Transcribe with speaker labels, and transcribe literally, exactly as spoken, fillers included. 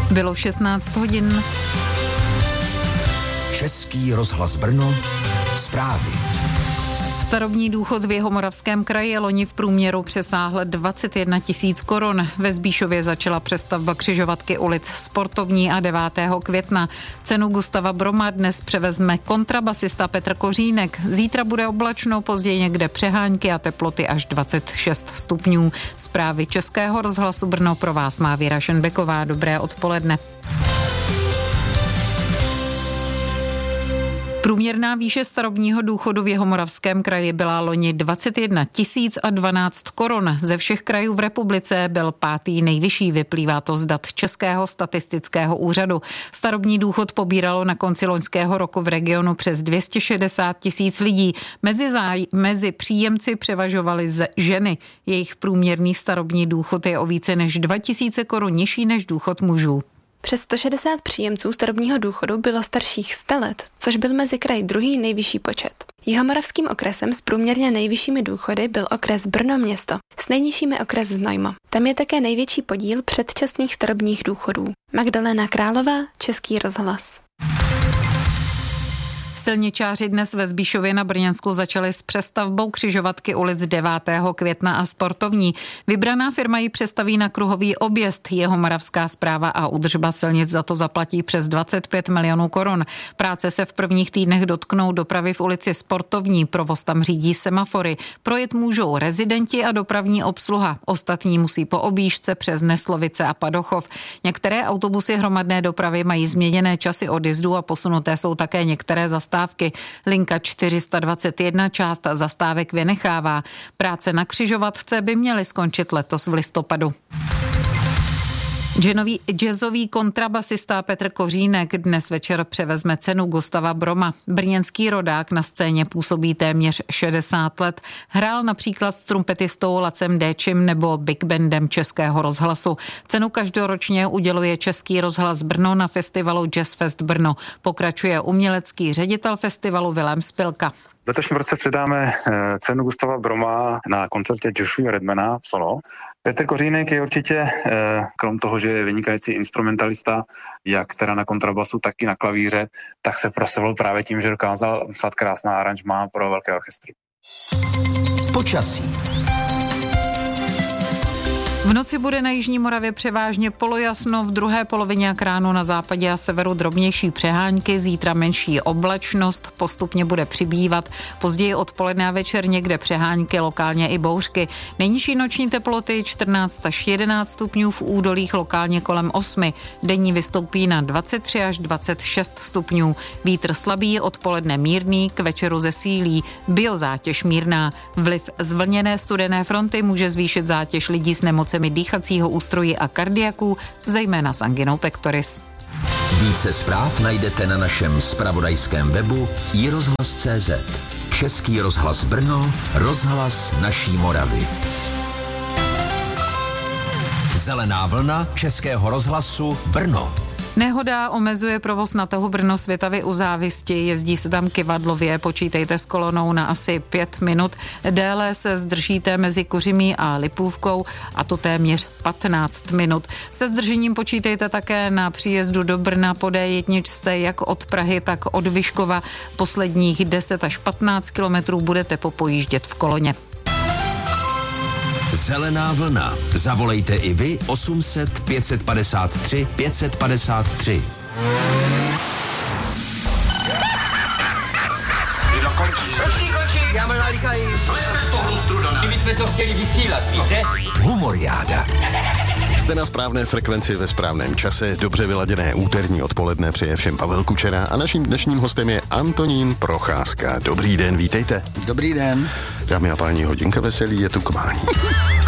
Speaker 1: Bylo šestnáct hodin.
Speaker 2: Český rozhlas Brno, zprávy.
Speaker 1: Starobní důchod v Jihomoravském kraji loni v průměru přesáhl dvacet jedna tisíc korun. Ve Zbíšově začala přestavba křižovatky ulic Sportovní a devátého května. Cenu Gustava Broma dnes převezme kontrabasista Petr Kořínek. Zítra bude oblačno, později někde přehánky a teploty až dvacet šest stupňů. Zprávy Českého rozhlasu Brno pro vás má Věra Šenbeková. Dobré odpoledne. Průměrná výše starobního důchodu v Jihomoravském kraji byla loni dvacet jedna tisíc a dvanáct korun. Ze všech krajů v republice byl pátý nejvyšší, vyplývá to z dat Českého statistického úřadu. Starobní důchod pobíralo na konci loňského roku v regionu přes dvě stě šedesát tisíc lidí. Mezi, záj- mezi příjemci převažovaly z ženy. Jejich průměrný starobní důchod je o více než dva tisíce korun nižší než důchod mužů.
Speaker 3: Přes sto šedesát příjemců starobního důchodu bylo starších sto let, což byl mezi kraji druhý nejvyšší počet. Jihomoravským okresem s průměrně nejvyššími důchody byl okres Brno město, s nejnižšími okres Znojmo. Tam je také největší podíl předčasných starobních důchodů. Magdalena Králová, Český rozhlas.
Speaker 1: Silničáři dnes ve Zbíšově na Brněnsku začali s přestavbou křižovatky ulic devátého května a Sportovní. Vybraná firma ji přestaví na kruhový objezd. Jihomoravská správa a údržba silnic za to zaplatí přes dvacet pět milionů korun. Práce se v prvních týdnech dotknou dopravy v ulici Sportovní. Provoz tam řídí semafory. Projet můžou rezidenti a dopravní obsluha. Ostatní musí po objížďce přes Neslovice a Padochov. Některé autobusy hromadné dopravy mají změněné časy odjezdu a posunuté jsou také některé zastávky. Linka čtyři sta dvacet jedna část zastávek vynechává. Práce na křižovatce by měly skončit letos v listopadu. Jazzový, jazzový kontrabasista Petr Kořínek dnes večer převezme cenu Gustava Broma. Brněnský rodák na scéně působí téměř šedesát let. Hrál například s trumpetistou Lacem Déčim nebo Big Bandem Českého rozhlasu. Cenu každoročně uděluje Český rozhlas Brno na festivalu Jazz Fest Brno. Pokračuje umělecký ředitel festivalu Vilém Spilka.
Speaker 4: V letošním roce předáme cenu Gustava Broma na koncertě Joshua Redmana solo. Petr Kořínek je určitě, krom toho, že je vynikající instrumentalista, jak teda na kontrabasu, tak i na klavíře, tak se proslavil právě tím, že dokázal psát krásná aranžmá pro velké orchestry.
Speaker 2: Počasí.
Speaker 1: V noci bude na jižní Moravě převážně polojasno, v druhé polovině jak ráno na západě a severu drobnější přehánky, zítra menší oblačnost, postupně bude přibývat, později odpoledne a večer někde přehánky, lokálně i bouřky. Nejnižší noční teploty čtrnáct až jedenáct stupňů, v údolích lokálně kolem osmi, denní vystoupí na dvacet tři až dvacet šest stupňů. Vítr slabý, odpoledne mírný, k večeru zesílí, biozátěž mírná. Vliv zvlněné studené fronty může zvýšit zátěž lidí s nemocemi dýchacího ústrojí a kardiaků, zejména s anginou pectoris.
Speaker 2: Více zpráv najdete na našem zpravodajském webu i rozhlas tečka cé zet. Český rozhlas Brno, rozhlas naší Moravy. Zelená vlna Českého rozhlasu Brno.
Speaker 1: Nehoda omezuje provoz na tahu Brno Svitavy u Závisti, jezdí se tam kyvadlově, počítejte s kolonou na asi pět minut, déle se zdržíte mezi Kořimí a Lipůvkou a to téměř patnáct minut. Se zdržením počítejte také na příjezdu do Brna po dé jedna jak od Prahy, tak od Vyškova. Posledních deset až patnáct kilometrů budete popojíždět v koloně.
Speaker 2: Zelená vlna. Zavolejte i vy osm set pět set padesát tři pět set padesát tři.
Speaker 5: Kdo končí? Končí, končí. Já mám nalíkají. Slejte z toho strudana. My jsme to chtěli vysílat, víte?
Speaker 2: Humoriáda.
Speaker 6: Jste na správné frekvenci ve správném čase, dobře vyladěné úterní odpoledne přeje všem Pavel Kučera a naším dnešním hostem je Antonín Procházka. Dobrý den, vítejte.
Speaker 7: Dobrý den.
Speaker 6: Dámy a páni, hodinka veselí je tu k mání.